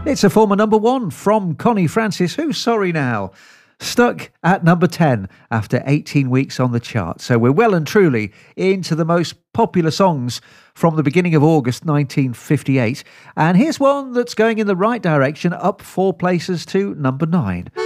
It's a former number one from Connie Francis, who's sorry now. Stuck at number 10 after 18 weeks on the chart. So we're well and truly into the most popular songs from the beginning of August 1958. And here's one that's going in the right direction, up 4 places to number 9.